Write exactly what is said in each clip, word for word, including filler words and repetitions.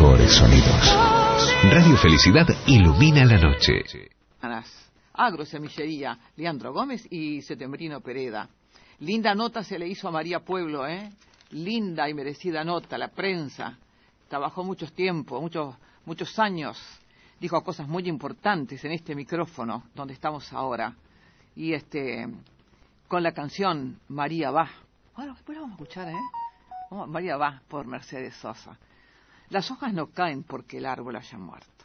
mejores sonidos. Radio Felicidad ilumina la noche. Agrosemillería, Leandro Gómez y Setembrino Pereda. Linda nota se le hizo a María Pueblo, ¿eh? Linda y merecida nota, la prensa. Trabajó muchos tiempos, muchos, muchos años. Dijo cosas muy importantes en este micrófono donde estamos ahora. Y este, con la canción María va. Bueno, después la vamos a escuchar, ¿eh? Oh, María va por Mercedes Sosa. Las hojas no caen porque el árbol haya muerto.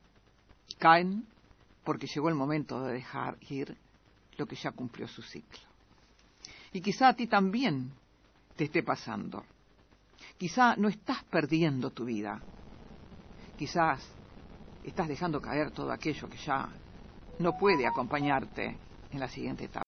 Caen porque llegó el momento de dejar ir lo que ya cumplió su ciclo. Y quizá a ti también te esté pasando. Quizá no estás perdiendo tu vida. Quizás estás dejando caer todo aquello que ya no puede acompañarte en la siguiente etapa.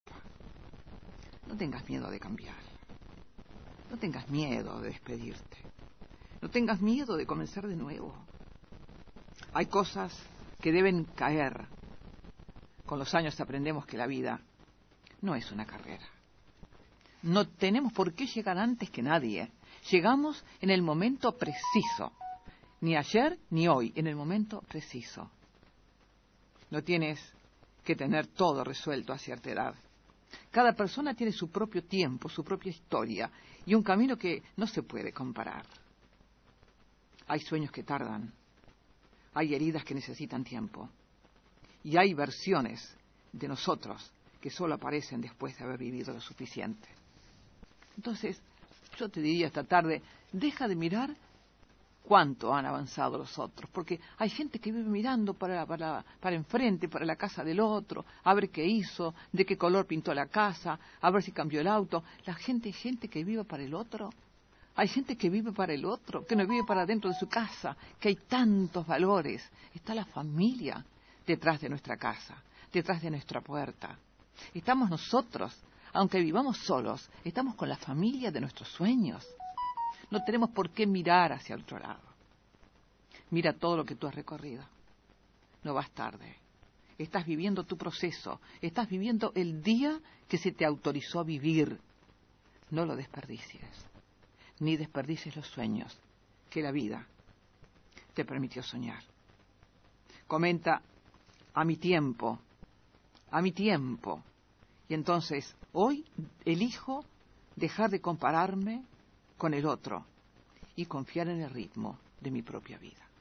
No tengas miedo de cambiar. No tengas miedo de despedirte. No tengas miedo de comenzar de nuevo. Hay cosas que deben caer. Con los años aprendemos que la vida no es una carrera. No tenemos por qué llegar antes que nadie. Llegamos en el momento preciso. Ni ayer ni hoy, en el momento preciso. No tienes que tener todo resuelto a cierta edad. Cada persona tiene su propio tiempo, su propia historia y un camino que no se puede comparar. Hay sueños que tardan, hay heridas que necesitan tiempo y hay versiones de nosotros que solo aparecen después de haber vivido lo suficiente. Entonces, yo te diría esta tarde, deja de mirar cuánto han avanzado los otros, porque hay gente que vive mirando para, para, para enfrente, para la casa del otro, a ver qué hizo, de qué color pintó la casa, a ver si cambió el auto. La gente, hay gente que vive para el otro. Hay gente que vive para el otro, que no vive para dentro de su casa, que hay tantos valores. Está la familia detrás de nuestra casa, detrás de nuestra puerta. Estamos nosotros, aunque vivamos solos, estamos con la familia de nuestros sueños. No tenemos por qué mirar hacia el otro lado. Mira todo lo que tú has recorrido. No vas tarde. Estás viviendo tu proceso. Estás viviendo el día que se te autorizó a vivir. No lo desperdicies. Ni desperdicies los sueños que la vida te permitió soñar. Comenta, a mi tiempo, a mi tiempo. Y entonces, hoy elijo dejar de compararme con el otro y confiar en el ritmo de mi propia vida.